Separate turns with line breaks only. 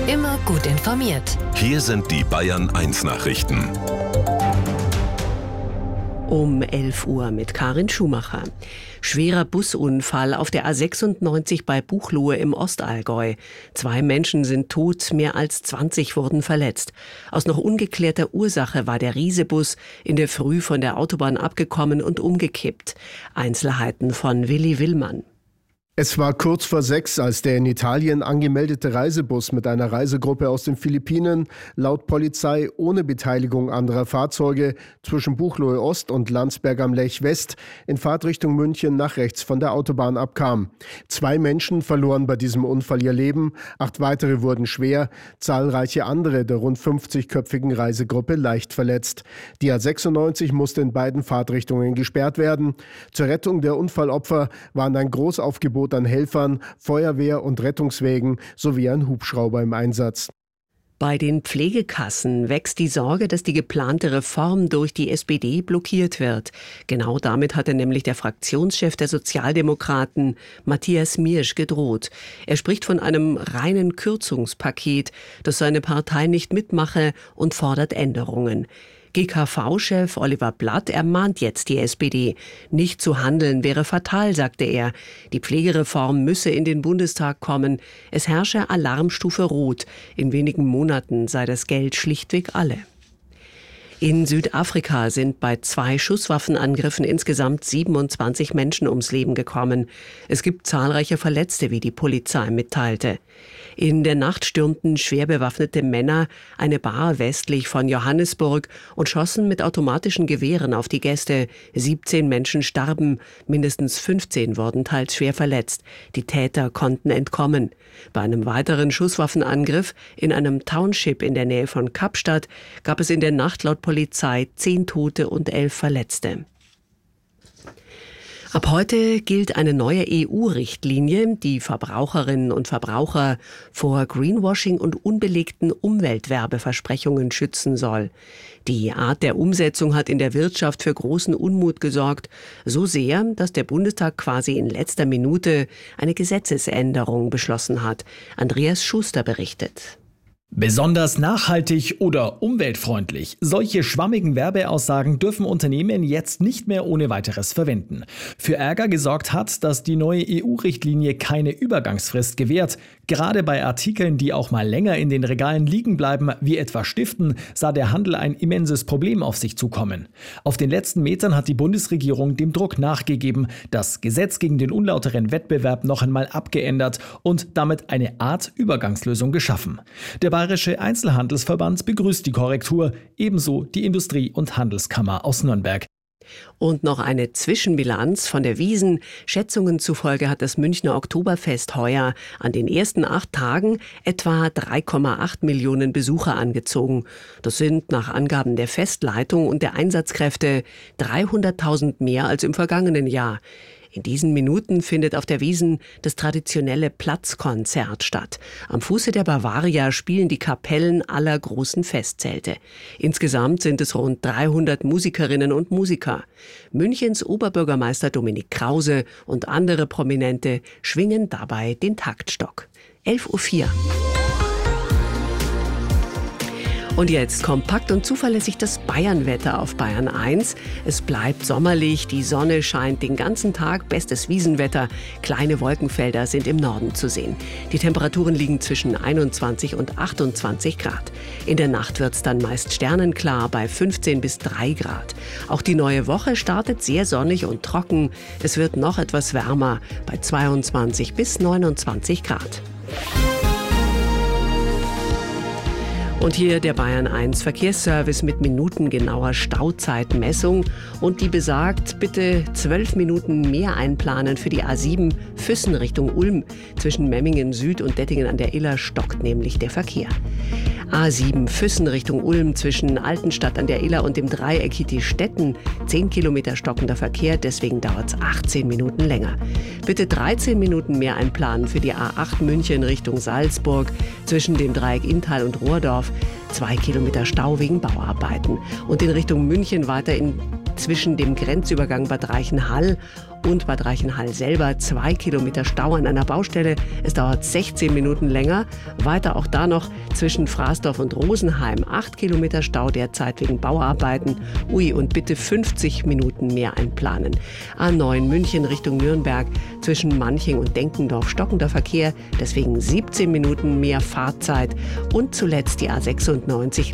Immer gut informiert.
Hier sind die Bayern 1 Nachrichten.
Um 11 Uhr mit Karin Schumacher. Schwerer Busunfall auf der A96 bei Buchloe im Ostallgäu. 2 Menschen sind tot, mehr als 20 wurden verletzt. Aus noch ungeklärter Ursache war der Riesebus in der Früh von der Autobahn abgekommen und umgekippt. Einzelheiten von Willi Willmann.
Es war kurz vor 6, als der in Italien angemeldete Reisebus mit einer Reisegruppe aus den Philippinen laut Polizei ohne Beteiligung anderer Fahrzeuge zwischen Buchloe Ost und Landsberg am Lech West in Fahrtrichtung München nach rechts von der Autobahn abkam. 2 Menschen verloren bei diesem Unfall ihr Leben, 8 weitere wurden schwer, zahlreiche andere der rund 50-köpfigen Reisegruppe leicht verletzt. Die A96 musste in beiden Fahrtrichtungen gesperrt werden. Zur Rettung der Unfallopfer waren ein Großaufgebot an Helfern, Feuerwehr und Rettungswägen sowie ein Hubschrauber im Einsatz.
Bei den Pflegekassen wächst die Sorge, dass die geplante Reform durch die SPD blockiert wird. Genau damit hatte nämlich der Fraktionschef der Sozialdemokraten, Matthias Miersch, gedroht. Er spricht von einem reinen Kürzungspaket, das seine Partei nicht mitmache, und fordert Änderungen. GKV-Chef Oliver Blatt ermahnt jetzt die SPD. Nicht zu handeln wäre fatal, sagte er. Die Pflegereform müsse in den Bundestag kommen. Es herrsche Alarmstufe Rot. In wenigen Monaten sei das Geld schlichtweg alle. In Südafrika sind bei 2 Schusswaffenangriffen insgesamt 27 Menschen ums Leben gekommen. Es gibt zahlreiche Verletzte, wie die Polizei mitteilte. In der Nacht stürmten schwer bewaffnete Männer eine Bar westlich von Johannesburg und schossen mit automatischen Gewehren auf die Gäste. 17 Menschen starben, mindestens 15 wurden teils schwer verletzt. Die Täter konnten entkommen. Bei einem weiteren Schusswaffenangriff in einem Township in der Nähe von Kapstadt gab es in der Nacht laut Polizei 10 Tote und 11 Verletzte. Ab heute gilt eine neue EU-Richtlinie, die Verbraucherinnen und Verbraucher vor Greenwashing und unbelegten Umweltwerbeversprechungen schützen soll. Die Art der Umsetzung hat in der Wirtschaft für großen Unmut gesorgt, so sehr, dass der Bundestag quasi in letzter Minute eine Gesetzesänderung beschlossen hat. Andreas Schuster berichtet.
Besonders nachhaltig oder umweltfreundlich. Solche schwammigen Werbeaussagen dürfen Unternehmen jetzt nicht mehr ohne weiteres verwenden. Für Ärger gesorgt hat, dass die neue EU-Richtlinie keine Übergangsfrist gewährt. Gerade bei Artikeln, die auch mal länger in den Regalen liegen bleiben, wie etwa Stiften, sah der Handel ein immenses Problem auf sich zukommen. Auf den letzten Metern hat die Bundesregierung dem Druck nachgegeben, das Gesetz gegen den unlauteren Wettbewerb noch einmal abgeändert und damit eine Art Übergangslösung geschaffen. Der Bayerische Einzelhandelsverband begrüßt die Korrektur, ebenso die Industrie- und Handelskammer aus Nürnberg.
Und noch eine Zwischenbilanz von der Wiesn. Schätzungen zufolge hat das Münchner Oktoberfest heuer an den ersten 8 Tagen etwa 3,8 Millionen Besucher angezogen. Das sind nach Angaben der Festleitung und der Einsatzkräfte 300.000 mehr als im vergangenen Jahr. In diesen Minuten findet auf der Wiesn das traditionelle Platzkonzert statt. Am Fuße der Bavaria spielen die Kapellen aller großen Festzelte. Insgesamt sind es rund 300 Musikerinnen und Musiker. Münchens Oberbürgermeister Dominik Krause und andere Prominente schwingen dabei den Taktstock. 11:04 Uhr. Und jetzt kompakt und zuverlässig das Bayernwetter auf Bayern 1. Es bleibt sommerlich, die Sonne scheint den ganzen Tag, bestes Wiesenwetter. Kleine Wolkenfelder sind im Norden zu sehen. Die Temperaturen liegen zwischen 21 und 28 Grad. In der Nacht wird es dann meist sternenklar bei 15 bis 3 Grad. Auch die neue Woche startet sehr sonnig und trocken. Es wird noch etwas wärmer bei 22 bis 29 Grad. Und hier der Bayern 1 Verkehrsservice mit minutengenauer Stauzeitmessung. Und die besagt, bitte 12 Minuten mehr einplanen für die A7 Füssen Richtung Ulm. Zwischen Memmingen Süd und Dettingen an der Iller stockt nämlich der Verkehr. A7 Füssen Richtung Ulm zwischen Altenstadt an der Iller und dem Dreieck Hitti-Stetten. 10 Kilometer stockender Verkehr, deswegen dauert es 18 Minuten länger. Bitte 13 Minuten mehr einplanen für die A8 München Richtung Salzburg zwischen dem Dreieck Inntal und Rohrdorf. 2 Kilometer Stau wegen Bauarbeiten. Und in Richtung München weiter in zwischen dem Grenzübergang Bad Reichenhall und Bad Reichenhall selber 2 Kilometer Stau an einer Baustelle. Es dauert 16 Minuten länger. Weiter auch da noch zwischen Fraßdorf und Rosenheim 8 Kilometer Stau derzeit wegen Bauarbeiten. Ui, und bitte 50 Minuten mehr einplanen. A9 München Richtung Nürnberg zwischen Manching und Denkendorf stockender Verkehr, deswegen 17 Minuten mehr Fahrzeit. Und zuletzt die A96